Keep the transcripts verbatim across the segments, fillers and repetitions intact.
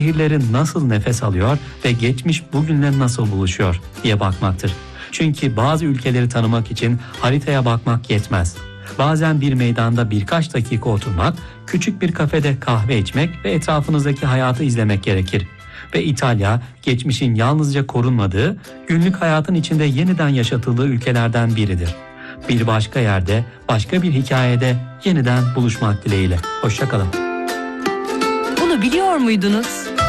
şehirleri nasıl nefes alıyor ve geçmiş bugünle nasıl buluşuyor diye bakmaktır. Çünkü bazı ülkeleri tanımak için haritaya bakmak yetmez. Bazen bir meydanda birkaç dakika oturmak, küçük bir kafede kahve içmek ve etrafınızdaki hayatı izlemek gerekir. Ve İtalya, geçmişin yalnızca korunmadığı, günlük hayatın içinde yeniden yaşatıldığı ülkelerden biridir. Bir başka yerde, başka bir hikayede yeniden buluşmak dileğiyle. Hoşça kalın. Bunu biliyor muydunuz?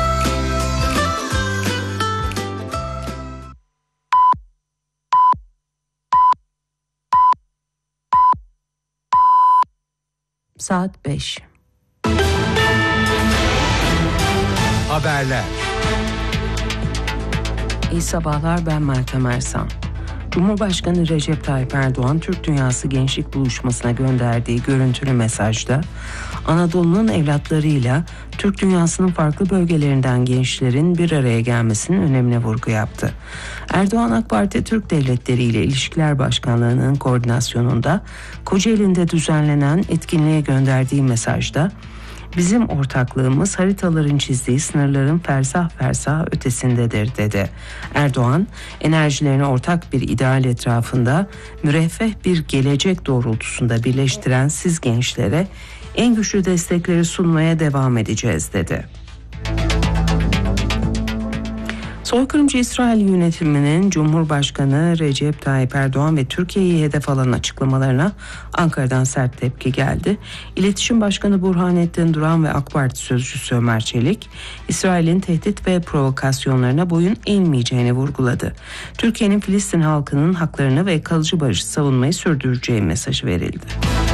Saat beş. Haberler. İyi sabahlar, ben Meltem Ersan. Cumhurbaşkanı Recep Tayyip Erdoğan, Türk Dünyası Gençlik Buluşması'na gönderdiği görüntülü mesajda Anadolu'nun evlatlarıyla Türk Dünyası'nın farklı bölgelerinden gençlerin bir araya gelmesinin önemine vurgu yaptı. Erdoğan, AK Parti Türk Devletleri ile İlişkiler Başkanlığı'nın koordinasyonunda Kocaeli'nde düzenlenen etkinliğe gönderdiği mesajda "Bizim ortaklığımız haritaların çizdiği sınırların fersah fersah ötesindedir" dedi. Erdoğan, enerjilerini ortak bir ideal etrafında müreffeh bir gelecek doğrultusunda birleştiren siz gençlere en güçlü destekleri sunmaya devam edeceğiz dedi. Soykırımcı İsrail yönetiminin Cumhurbaşkanı Recep Tayyip Erdoğan ve Türkiye'yi hedef alan açıklamalarına Ankara'dan sert tepki geldi. İletişim Başkanı Burhanettin Duran ve AK Parti Sözcüsü Ömer Çelik, İsrail'in tehdit ve provokasyonlarına boyun eğmeyeceğini vurguladı. Türkiye'nin Filistin halkının haklarını ve kalıcı barışı savunmayı sürdüreceği mesajı verildi.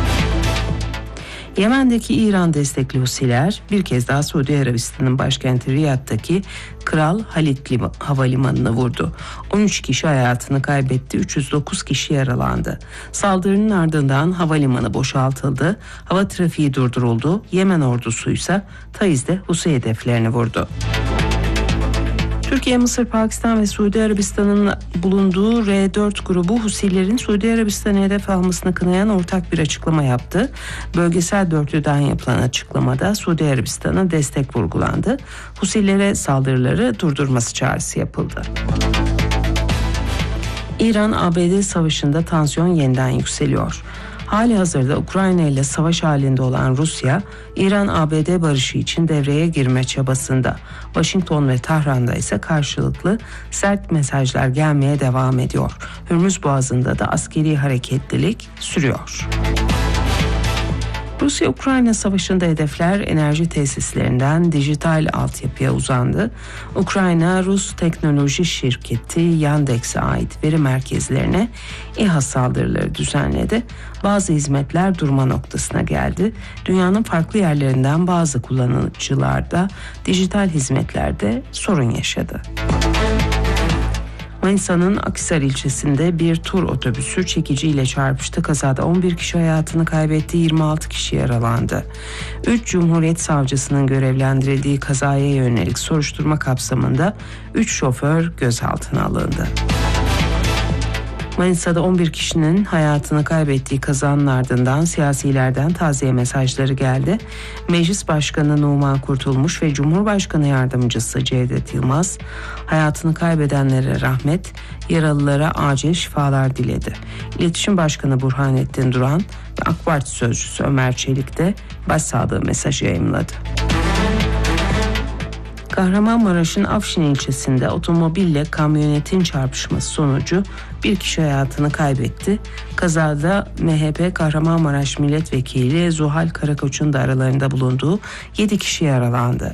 Yemen'deki İran destekli Husiler bir kez daha Suudi Arabistan'ın başkenti Riyad'daki Kral Halid Havalimanı'nı vurdu. on üç kişi hayatını kaybetti, üç yüz dokuz kişi yaralandı. Saldırının ardından havalimanı boşaltıldı, hava trafiği durduruldu. Yemen ordusu ise Taiz'de Husi hedeflerini vurdu. Türkiye, Mısır, Pakistan ve Suudi Arabistan'ın bulunduğu R dört grubu Husilerin Suudi Arabistan'a hedef almasını kınayan ortak bir açıklama yaptı. Bölgesel dörtlüden yapılan açıklamada Suudi Arabistan'a destek vurgulandı. Husilere saldırıları durdurması çağrısı yapıldı. İran-A B D savaşında tansiyon yeniden yükseliyor. Hali hazırda Ukrayna ile savaş halinde olan Rusya, İran-A B D barışı için devreye girme çabasında. Washington ve Tahran'da ise karşılıklı sert mesajlar gelmeye devam ediyor. Hürmüz Boğazı'nda da askeri hareketlilik sürüyor. Rusya-Ukrayna savaşında hedefler enerji tesislerinden dijital altyapıya uzandı. Ukrayna, Rus teknoloji şirketi Yandex'e ait veri merkezlerine İHA saldırıları düzenledi. Bazı hizmetler durma noktasına geldi. Dünyanın farklı yerlerinden bazı kullanıcılar da dijital hizmetlerde sorun yaşadı. Manisa'nın Akhisar ilçesinde bir tur otobüsü çekiciyle çarpıştı. Kazada on bir kişi hayatını kaybetti, yirmi altı kişi yaralandı. üç Cumhuriyet Savcısının görevlendirildiği kazaya yönelik soruşturma kapsamında üç şoför gözaltına alındı. Manisa'da on bir kişinin hayatını kaybettiği kazanın ardından siyasilerden taziye mesajları geldi. Meclis Başkanı Numan Kurtulmuş ve Cumhurbaşkanı Yardımcısı Cevdet Yılmaz hayatını kaybedenlere rahmet, yaralılara acil şifalar diledi. İletişim Başkanı Burhanettin Duran ve AK Parti Sözcüsü Ömer Çelik de başsağlığı mesajı yayımladı. Kahramanmaraş'ın Afşin ilçesinde otomobille kamyonetin çarpışması sonucu bir kişi hayatını kaybetti. Kazada M H P Kahramanmaraş Milletvekili Zuhal Karakoç'un da aralarında bulunduğu yedi kişi yaralandı.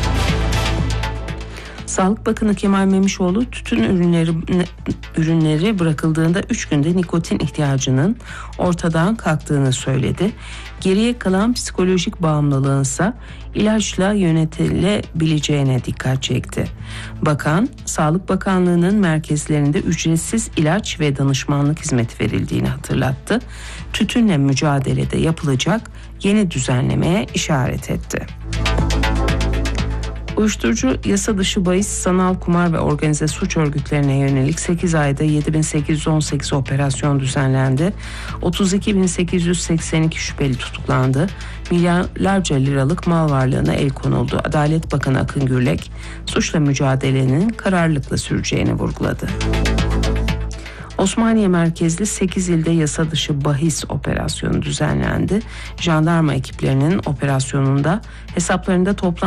Sağlık Bakanı Kemal Memişoğlu tütün ürünleri ürünleri bırakıldığında üç günde nikotin ihtiyacının ortadan kalktığını söyledi. Geriye kalan psikolojik bağımlılığın ise ilaçla yönetilebileceğine dikkat çekti. Bakan, Sağlık Bakanlığı'nın merkezlerinde ücretsiz ilaç ve danışmanlık hizmeti verildiğini hatırlattı. Tütünle mücadelede yapılacak yeni düzenlemeye işaret etti. Uyuşturucu, yasa dışı bahis, sanal kumar ve organize suç örgütlerine yönelik sekiz ayda yedi bin sekiz yüz on sekiz operasyon düzenlendi. otuz iki bin sekiz yüz seksen iki şüpheli tutuklandı. Milyarlarca liralık mal varlığına el konuldu. Adalet Bakanı Akın Gürlek, suçla mücadelenin kararlılıkla süreceğini vurguladı. Osmaniye merkezli sekiz ilde yasa dışı bahis operasyonu düzenlendi. Jandarma ekiplerinin operasyonunda hesaplarında toplam